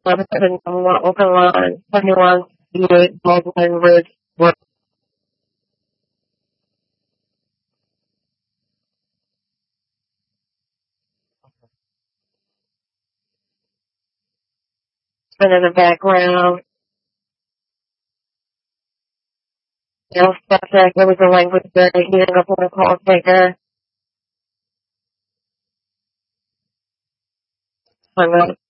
Open line, 21, 88, Ridge, what? And in the background, subject, there was a language barrier, hearing up on a call taker.